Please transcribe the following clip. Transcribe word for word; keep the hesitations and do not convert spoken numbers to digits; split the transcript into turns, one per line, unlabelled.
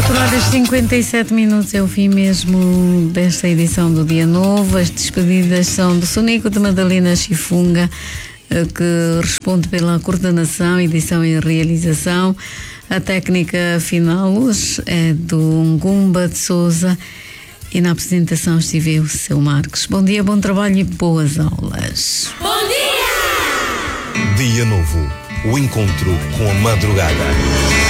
quatro horas e cinquenta e sete minutos é o fim mesmo desta edição do Dia Novo. As despedidas são do Sonico de Madalena Chifunga, que responde pela coordenação, edição e realização. A técnica final hoje é do Ngumba de Souza e na apresentação estive o Seu Marques. Bom dia, bom trabalho e boas aulas.
Bom dia!
Dia Novo, o encontro com a madrugada.